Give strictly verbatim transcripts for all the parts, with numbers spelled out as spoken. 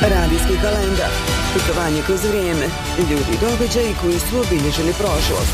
Radijski kalendar. Putovanje kroz vrijeme. Ljudi i događaji koji su obilježili prošlost.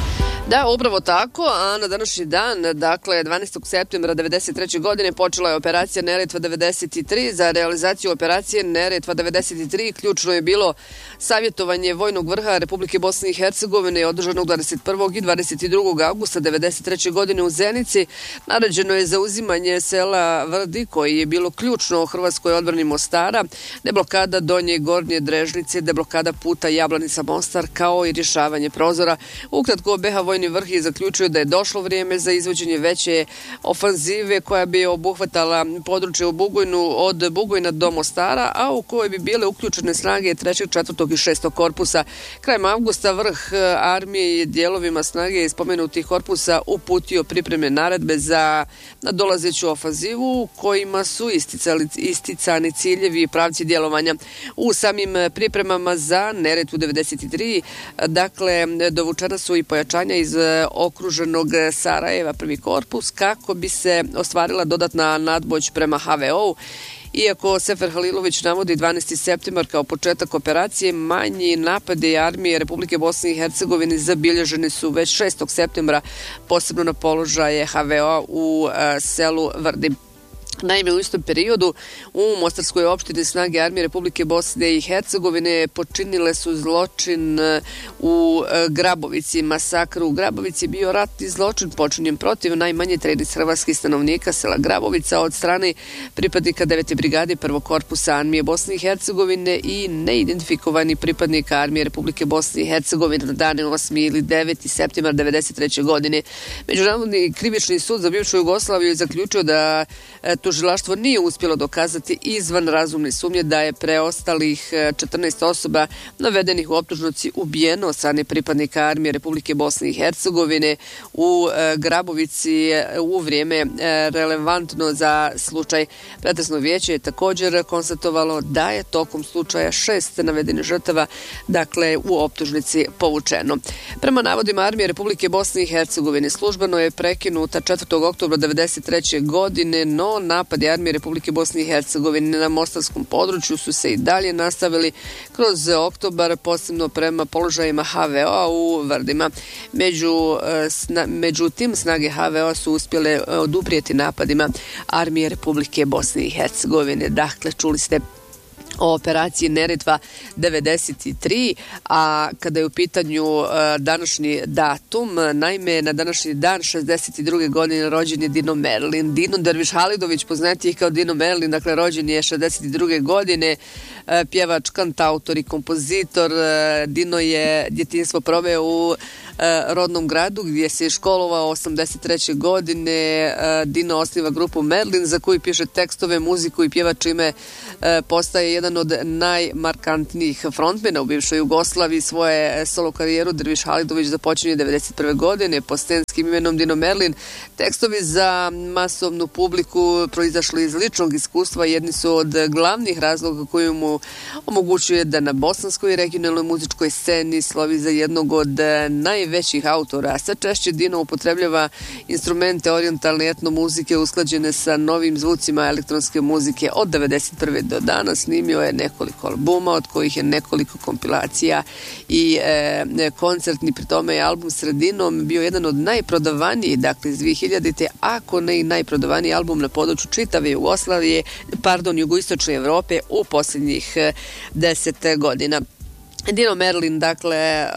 Da, upravo tako, a na današnji dan, dakle dvanaestog septembra devedeset treće. godine počela je operacija Neretva devedeset tri. Za realizaciju operacije Neretva devedeset tri ključno je bilo savjetovanje vojnog vrha Republike Bosne i Hercegovine održanog dvadeset prvog i dvadeset drugog augusta devedeset treće. godine u Zenici. Naređeno je zauzimanje sela Vrdi, koji je bilo ključno u hrvatskoj odbrani Mostara, deblokada Donje i Gornje Drežnice, deblokada puta Jablanica-Mostar, kao i rješavanje prozora. Ukratko, B iH vojni vrh je zaključio da je došlo vrijeme za izvođenje veće ofanzive koja bi obuhvatala područje u Bugojnu od Bugojna do Mostara, a u kojoj bi bile uključene snage trećeg, četvrtog i šestog korpusa. Krajem avgusta vrh armije i dijelovima snage iz spomenutih korpusa uputio pripremne naredbe za nadolazeću ofanzivu, kojima su isticali, isticani ciljevi i pravci djelovanja. U samim pripremama za Neretvu devedeset tri, dakle, dovučena su i pojačanja iz okruženog Sarajeva prvi korpus kako bi se ostvarila dodatna nadmoć prema ha ve o-u. Iako Sefer Halilović navodi dvanaesti septembar kao početak operacije, manji napade armije Republike Bosne i Hercegovine zabilježeni su već šestog septembra, posebno na položaje ha ve o-a u a, selu Vrdi. Naime, u istom periodu u Mostarskoj opštini snage armije Republike Bosne i Hercegovine počinile su zločin u Grabovici. Masakr u Grabovici je bio ratni zločin počinjen protiv najmanje trinaest hrvatskih stanovnika sela Grabovica od strane pripadnika devete brigade prvog korpusa armije Bosne i Hercegovine i neidentifikovani pripadnika armije Republike Bosne i Hercegovine na dane osmi ili deveti septembar devedeset treće. godine. Međunarodni krivični sud za bivšu Jugoslaviju je zaključio da tužilaštvo nije uspjelo dokazati izvan razumne sumnje da je preostalih četrnaest osoba navedenih u optužnici ubijeno od strane pripadnika armije Republike Bosne i Hercegovine u Grabovici u vrijeme relevantno za slučaj. Pretresno vijeće je također konstatovalo da je tokom slučaja šest navedenih žrtava, dakle, u optužnici povučeno. Prema navodima armije Republike Bosne i Hercegovine službeno je prekinuta četvrtog oktobra devedeset treće. godine, no napadi armije Republike Bosne i Hercegovine na mostarskom području su se i dalje nastavili kroz oktobar, posebno prema položajima ha ve o-a u Vrdima. Među, sna, međutim, snage ha ve o-a su uspjele oduprijeti napadima armije Republike Bosne i Hercegovine. Dakle, čuli ste o operaciji Neretva devedeset tri, a kada je u pitanju uh, današnji datum, naime na današnji dan šezdeset druge. godine rođen je Dino Merlin. Dino Derviš Halidović, poznatiji kao Dino Merlin, dakle rođen je šezdeset druge. godine, uh, pjevač, kantautor i kompozitor. Uh, Dino je djetinjstvo proveo u uh, rodnom gradu gdje se je školovao osamdeset treće. godine. Uh, Dino osniva grupu Merlin za koju piše tekstove, muziku i pjeva, čime uh, postaje jedan od najmarkantnijih frontmena u bivšoj Jugoslaviji. Svoje solo karijeru Derviš Halidović započinje devedeset prve. godine pod scenskim imenom Dino Merlin. Tekstovi za masovnu publiku proizašli iz ličnog iskustva, jedni su od glavnih razloga koji mu omogućuje da na bosanskoj i regionalnoj muzičkoj sceni slovi za jednog od najvećih autora. Sve češće Dino upotrebljava instrumente orijentalne etno muzike usklađene sa novim zvucima elektronske muzike. Od devedeset prve. do danas snimio je nekoliko albuma, od kojih je nekoliko kompilacija i e, koncertni. Pri tome je album Sredinom bio jedan od najprodavanijih, dakle iz dvehiljadite. ako ne i najprodavaniji album na području čitave Jugoslavije, pardon, jugoistočne Evrope u posljednjih deset godina. Dino Merlin, dakle,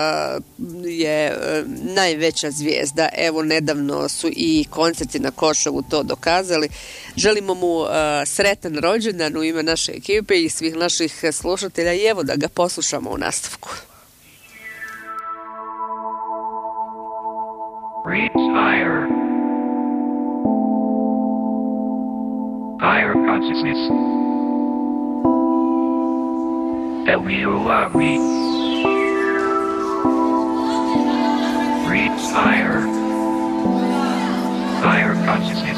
je najveća zvijezda. Evo, nedavno su i koncerti na Košavu to dokazali. Želimo mu sretan rođendan u ime naše ekipe i svih naših slušatelja i evo da ga poslušamo u nastavku. Reach higher. Higher consciousness. Tell me you love me. Reach higher. Higher consciousness.